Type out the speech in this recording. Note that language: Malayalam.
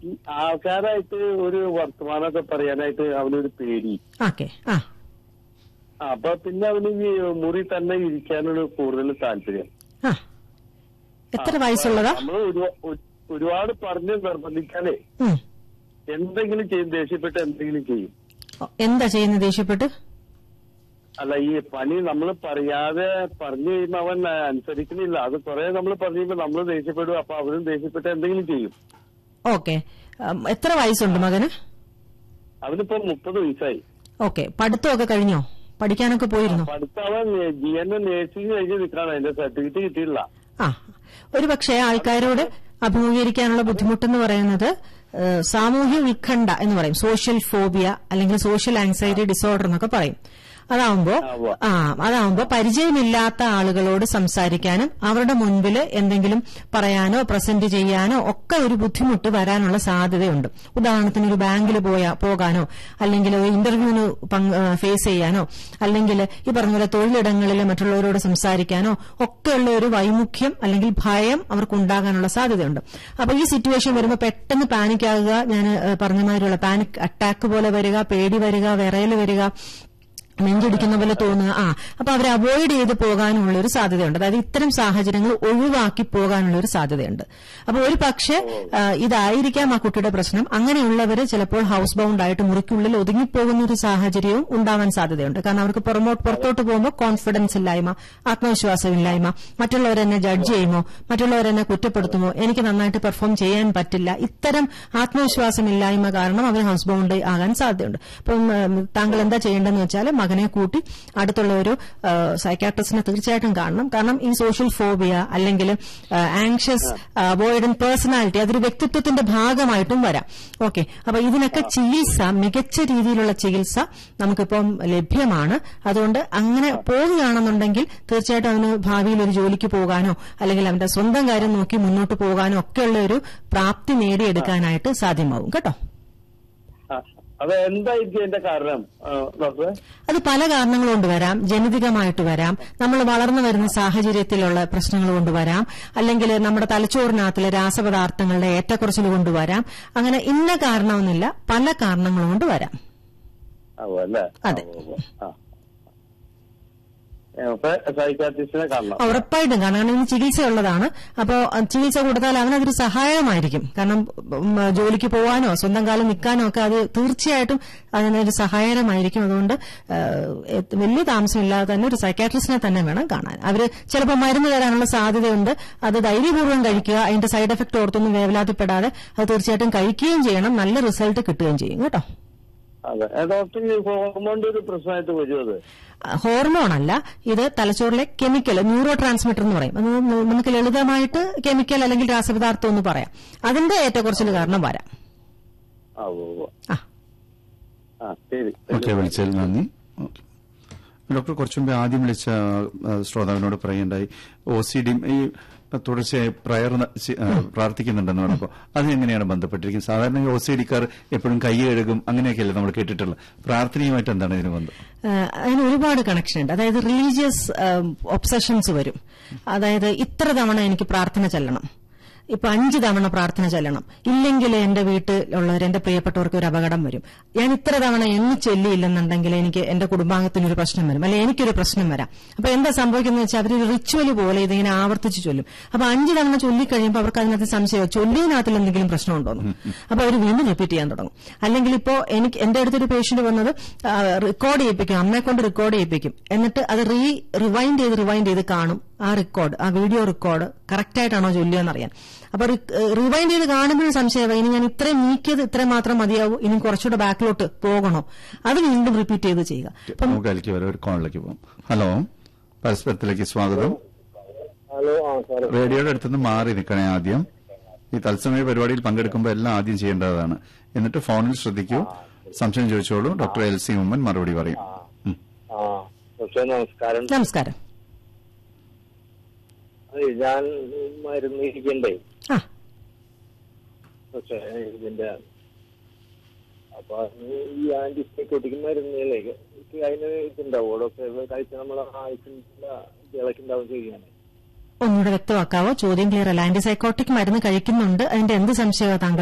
ഈ ആൾക്കാരായിട്ട് ഒരു വർത്തമാനമൊക്കെ പറയാനായിട്ട് അവനൊരു പേടി. ഓക്കെ. അപ്പൊ പിന്നെ അവന് ഈ മുറി തന്നെ ഇരിക്കാനാണ് കൂടുതൽ താല്പര്യം. എത്ര വയസ്സുള്ളതാ? നമ്മള് ഒരുപാട് പറഞ്ഞ് നിർബന്ധിക്കാനേ എന്തെങ്കിലും ചെയ്യും, ദേഷ്യപ്പെട്ട് എന്തെങ്കിലും ചെയ്യും. എന്താ ചെയ്യുന്നത് ദേഷ്യപ്പെട്ട്? അല്ല, ഈ പണി നമ്മൾ പറയാതെ പറഞ്ഞു കഴിയുമ്പോ അവൻ അനുസരിക്കുന്നില്ല. അത് കുറെ നമ്മൾ പറഞ്ഞു കഴിയുമ്പോ നമ്മൾ ദേഷ്യപ്പെടും. അപ്പൊ അവനും ദേഷ്യപ്പെട്ട് എന്തെങ്കിലും ചെയ്യും. ഓക്കെ. എത്ര വയസ്സുണ്ട് മകന്? അവനിപ്പോ 30 വയസ്സായി. ഓക്കെ. പഠിത്തമൊക്കെ കഴിഞ്ഞോ? പഠിക്കാനൊക്കെ പോയിരുന്നു? പഠിത്തം അവൻ GN നേഴ്സിംഗ് കഴിഞ്ഞ് നിൽക്കാണ്. അതിന്റെ സർട്ടിഫിക്കറ്റ് കിട്ടിയില്ല. ഒരു പക്ഷേ ആൾക്കാരോട് അഭിമുഖീകരിക്കാനുള്ള ബുദ്ധിമുട്ടെന്ന് പറയുന്നത് സാമൂഹ്യ ഉത്കണ്ഠ എന്ന് പറയും, സോഷ്യൽ ഫോബിയ അല്ലെങ്കിൽ സോഷ്യൽ ആങ്സൈറ്റി ഡിസോർഡർ എന്നൊക്കെ പറയും. അതാവുമ്പോ പരിചയമില്ലാത്ത ആളുകളോട് സംസാരിക്കാനും അവരുടെ മുൻപിൽ എന്തെങ്കിലും പറയാനോ പ്രസന്റ് ചെയ്യാനോ ഒക്കെ ഒരു ബുദ്ധിമുട്ട് വരാനുള്ള സാധ്യതയുണ്ട്. ഉദാഹരണത്തിന് ഒരു ബാങ്കിൽ പോകാനോ അല്ലെങ്കിൽ ഒരു ഇന്റർവ്യൂവിന് ഫേസ് ചെയ്യാനോ അല്ലെങ്കിൽ ഈ പറഞ്ഞ പോലെ തൊഴിലിടങ്ങളിൽ മറ്റുള്ളവരോട് സംസാരിക്കാനോ ഒക്കെയുള്ള ഒരു വൈമുഖ്യം അല്ലെങ്കിൽ ഭയം അവർക്കുണ്ടാകാനുള്ള സാധ്യതയുണ്ട്. അപ്പൊ ഈ സിറ്റുവേഷൻ വരുമ്പോൾ പെട്ടെന്ന് പാനിക് ആകുക, ഞാൻ പറഞ്ഞ മാതിരിയുള്ള പാനിക് അറ്റാക്ക് പോലെ വരിക, പേടി വരിക, വിറയൽ വരിക, നെഞ്ചിടിക്കുന്ന പോലെ തോന്നുക. അപ്പൊ അവരെ അവോയ്ഡ് ചെയ്ത് പോകാനുള്ള ഒരു സാധ്യതയുണ്ട്. അതായത് ഇത്തരം സാഹചര്യങ്ങൾ ഒഴിവാക്കി പോകാനുള്ള ഒരു സാധ്യതയുണ്ട്. അപ്പൊ ഒരു പക്ഷേ ഇതായിരിക്കാം ആ കുട്ടിയുടെ പ്രശ്നം. അങ്ങനെയുള്ളവര് ചിലപ്പോൾ ഹൌസ് ബൗണ്ട് ആയിട്ട് മുറിക്കുള്ളിൽ ഒതുങ്ങിപ്പോകുന്ന ഒരു സാഹചര്യവും ഉണ്ടാവാൻ സാധ്യതയുണ്ട്. കാരണം അവർക്ക് പുറത്തോട്ട് പോകുമ്പോൾ കോൺഫിഡൻസ് ഇല്ലായ്മ, ആത്മവിശ്വാസമില്ലായ്മ, മറ്റുള്ളവരെന്നെ ജഡ്ജ് ചെയ്യുമോ, മറ്റുള്ളവരെന്നെ കുറ്റപ്പെടുത്തുമോ, എനിക്ക് നന്നായിട്ട് പെർഫോം ചെയ്യാൻ പറ്റില്ല, ഇത്തരം ആത്മവിശ്വാസമില്ലായ്മ കാരണം അവർ ഹൌസ് ബൗണ്ട് ആകാൻ സാധ്യതയുണ്ട്. അപ്പം താങ്കൾ എന്താ ചെയ്യേണ്ടതെന്ന് വെച്ചാൽ മകനെ കൂട്ടി അടുത്തുള്ള ഒരു സൈക്കാട്രിസ്റ്റിനെ തീർച്ചയായിട്ടും കാണണം. കാരണം ഈ സോഷ്യൽ ഫോബിയ അല്ലെങ്കിൽ ആങ്ഷ്യസ് അവോയ്ഡന്റ് പേഴ്സണാലിറ്റി അതൊരു വ്യക്തിത്വത്തിന്റെ ഭാഗമായിട്ടും വരാം. ഓക്കെ. അപ്പൊ ഇതിനൊക്കെ ചികിത്സ, മികച്ച രീതിയിലുള്ള ചികിത്സ നമുക്കിപ്പം ലഭ്യമാണ്. അതുകൊണ്ട് അങ്ങനെ പോവുകയാണെന്നുണ്ടെങ്കിൽ തീർച്ചയായിട്ടും അവന് ഭാവിയിൽ ഒരു ജോലിക്ക് പോകാനോ അല്ലെങ്കിൽ അവന്റെ സ്വന്തം കാര്യം നോക്കി മുന്നോട്ട് പോകാനോ ഒക്കെയുള്ള ഒരു പ്രാപ്തി നേടിയെടുക്കാനായിട്ട് സാധ്യമാവും കേട്ടോ. അത് എന്തായിരിക്കും അതിന്റെ കാരണം ഡോക്ടറെ? അത് പല കാരണങ്ങൾ കൊണ്ട് വരാം. ജനിതകമായിട്ട് വരാം, നമ്മൾ വളർന്നു വരുന്ന സാഹചര്യത്തിലുള്ള പ്രശ്നങ്ങൾ കൊണ്ട് വരാം, അല്ലെങ്കിൽ നമ്മുടെ തലച്ചോറിനകത്തിലെ രാസപദാർത്ഥങ്ങളുടെ ഏറ്റക്കുറച്ചിൽ കൊണ്ടുവരാം. അങ്ങനെ ഇന്ന കാരണമൊന്നുമില്ല, പല കാരണങ്ങൾ കൊണ്ട് വരാം. അതെ, ഉറപ്പായിട്ടും കാണാം. കാരണം ഇതിന് ചികിത്സയുള്ളതാണ്. അപ്പോൾ ചികിത്സ കൊടുത്താൽ അവനതൊരു സഹായമായിരിക്കും. കാരണം ജോലിക്ക് പോകാനോ സ്വന്തം കാലം നിൽക്കാനോ ഒക്കെ അത് തീർച്ചയായിട്ടും അതിനൊരു സഹായകരമായിരിക്കും. അതുകൊണ്ട് വലിയ താമസമില്ലാതെ തന്നെ ഒരു സൈക്കാട്രിസ്റ്റിനെ തന്നെ വേണം കാണാൻ. അവര് ചിലപ്പോൾ മരുന്ന് തരാനുള്ള സാധ്യതയുണ്ട്. അത് ധൈര്യപൂർവ്വം കഴിക്കുക. അതിന്റെ സൈഡ് എഫക്ട് ഓർത്തൊന്നും വേവലാതിപ്പെടാതെ അത് തീർച്ചയായിട്ടും കഴിക്കുകയും ചെയ്യണം. നല്ല റിസൾട്ട് കിട്ടുകയും ചെയ്യും കേട്ടോ. ഹോർമോണിന്റെ ഒരു പ്രശ്നമായിട്ട് വരുന്നത് ഹോർമോണല്ല, ഇത് തലച്ചോറിലെ കെമിക്കൽ, ന്യൂറോ ട്രാൻസ്മിറ്റർ എന്ന് പറയും. അത് നമുക്ക് ലളിതമായിട്ട് കെമിക്കൽ അല്ലെങ്കിൽ രാസപദാർത്ഥം എന്ന് പറയാം. അതിന്റെ ഏറ്റക്കുറച്ചിൽ കാരണം വരാം. വിളിച്ചതിൽ നന്ദി. ഡോക്ടർ, കുറച്ചു മുമ്പ് ആദ്യം വിളിച്ച ശ്രോതാവിനോട് പറയുണ്ടായി OCD ഈ തുടർച്ചയായി പ്രാർത്ഥിക്കുന്നുണ്ടെന്ന് പറഞ്ഞപ്പോൾ അതെങ്ങനെയാണ് ബന്ധപ്പെട്ടിരിക്കുന്നത്? സാധാരണ OCD-ക്കാർ എപ്പോഴും കൈ കഴുകും അങ്ങനെയൊക്കെയല്ലേ നമ്മൾ കേട്ടിട്ടുള്ളത്. പ്രാർത്ഥനയുമായിട്ട് എന്താണ് ഇതിന് ബന്ധം? അതിന് ഒരുപാട് കണക്ഷൻ ഉണ്ട്. അതായത് റിലീജിയസ് ഒബ്സഷൻസ് വരും. അതായത് ഇത്ര തവണ എനിക്ക് പ്രാർത്ഥന ചെല്ലണം, ഇപ്പൊ 5 തവണ പ്രാർത്ഥന ചെല്ലണം, ഇല്ലെങ്കിൽ എന്റെ വീട്ടിലുള്ളവർ, എന്റെ പ്രിയപ്പെട്ടവർക്ക് ഒരു അപകടം വരും, ഞാൻ ഇത്ര തവണ എന്ന് ചൊല്ലിയില്ലെന്നുണ്ടെങ്കിൽ എനിക്ക് എന്റെ കുടുംബാംഗത്തിനൊരു പ്രശ്നം വരും, അല്ലെങ്കിൽ എനിക്കൊരു പ്രശ്നം വരാം. അപ്പൊ എന്താ സംഭവിക്കുന്നത് വെച്ചാൽ അവരൊരു റിച്വൽ പോലെ ഇതിങ്ങനെ ആവർത്തിച്ച് ചൊല്ലും. അപ്പൊ 5 തവണ ചൊല്ലിക്കഴിയുമ്പോൾ അവർക്ക് അതിനകത്ത് സംശയം, ചൊല്ലിയതിനകത്തിൽ എന്തെങ്കിലും പ്രശ്നമുണ്ടോന്ന്. അപ്പൊ അവർ വീണ്ടും റിപ്പീറ്റ് ചെയ്യാൻ തുടങ്ങും. അല്ലെങ്കിൽ ഇപ്പോ എന്റെ അടുത്തൊരു പേഷ്യന്റ് വന്നത് റെക്കോർഡ് ചെയ്യിപ്പിക്കും, അമ്മയെ കൊണ്ട് റെക്കോർഡ് ചെയ്യിപ്പിക്കും, എന്നിട്ട് അത് റിവൈൻഡ് ചെയ്ത് കാണും ആ റെക്കോർഡ്, ആ വീഡിയോ റെക്കോർഡ് കറക്റ്റായിട്ടാണോ ചൊല്ലിയെന്നറിയാൻ. അപ്പൊ റിവൈൻഡ് ചെയ്ത് കാണുമ്പോഴും സംശയമായി, ഇനി ഞാൻ ഇത്രയും നീക്കിയത് ഇത്രയും മാത്രം മതിയാവും, ഇനി കുറച്ചുകൂടെ ബാക്കിലോട്ട് പോകണോ, അത് വീണ്ടും റിപ്പീറ്റ് ചെയ്ത് ചെയ്യുക. ഹലോ, പരസ്പരത്തിലേക്ക് സ്വാഗതം. റേഡിയോയുടെ അടുത്തുനിന്ന് മാറി നിൽക്കണേ ആദ്യം. ഈ തത്സമയ പരിപാടിയിൽ പങ്കെടുക്കുമ്പോൾ എല്ലാം ആദ്യം ചെയ്യേണ്ടതാണ്. എന്നിട്ട് ഫോണിൽ ശ്രദ്ധിക്കൂ, സംശയം ചോദിച്ചോളൂ. ഡോക്ടർ LC ഉമ്മൻ മറുപടി പറയും. നമസ്കാരം. ഞാൻ മരുന്ന് ഇരിക്കണ്ടേ പക്ഷെ ഇതിന്റെ അപ്പൊ ഈ ആന്റിസൈക്കോട്ടിക് മരുന്നില്ലേ അതിന് ഇതുണ്ടാവോ ഡോക്ടർ? കഴിച്ച നമ്മളെ ഇളക്കുണ്ടാവും ചെയ്യാൻ ഒന്നുകൂടെ വ്യക്തമാക്കാവോ? ചോദ്യം ക്ലിയർ അല്ല. ആന്റിസൈക്കോട്ടിക് മരുന്ന് കഴിക്കുന്നുണ്ട്, അതിന്റെ എന്ത് സംശയമാണ് താങ്കൾ